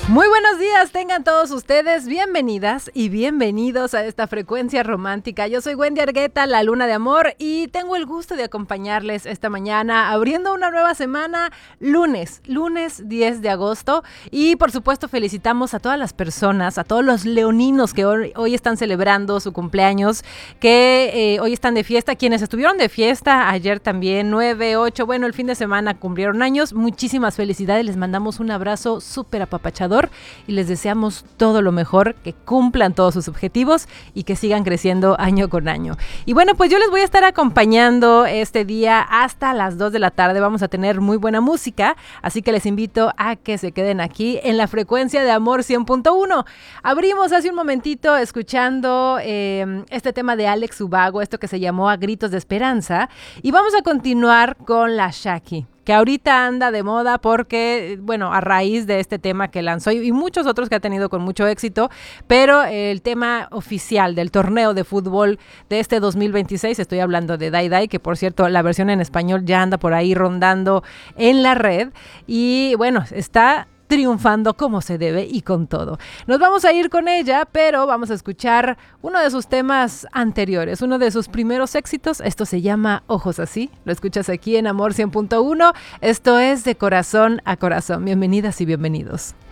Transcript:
Muy buenos días, tengan todos ustedes bienvenidas y bienvenidos a esta frecuencia romántica. Yo soy Wendy Argueta, la luna de amor, y tengo el gusto de acompañarles esta mañana abriendo una nueva semana, lunes 10 de agosto. Y por supuesto felicitamos a todas las personas, a todos los leoninos que hoy están celebrando su cumpleaños, que hoy están de fiesta, quienes estuvieron de fiesta ayer también, 9, 8, bueno, el fin de semana cumplieron años. Muchísimas felicidades, les mandamos un abrazo súper apapachador y les deseamos todo lo mejor, que cumplan todos sus objetivos y que sigan creciendo año con año. Y bueno, pues yo les voy a estar acompañando este día hasta las 2 de la tarde. Vamos a tener muy buena música, así que les invito a que se queden aquí en la frecuencia de Amor 100.1. Abrimos hace un momentito escuchando este tema de Alex Ubago, esto que se llamó A Gritos de Esperanza, y vamos a continuar con la Shaki, que ahorita anda de moda porque, bueno, a raíz de este tema que lanzó y muchos otros que ha tenido con mucho éxito, pero el tema oficial del torneo de fútbol de este 2026, estoy hablando de Dai Dai, que por cierto la versión en español ya anda por ahí rondando en la red y bueno, está triunfando como se debe y con todo. Nos vamos a ir con ella, pero vamos a escuchar uno de sus temas anteriores, uno de sus primeros éxitos. Esto se llama Ojos Así. Lo escuchas aquí en Amor 100.1. Esto es De Corazón a Corazón. Bienvenidas y bienvenidos.